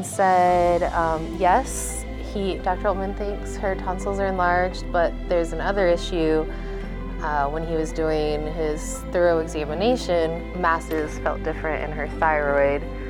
and said, yes, Dr. Altman thinks her tonsils are enlarged, but there's another issue. When he was doing his thorough examination, masses felt different in her thyroid.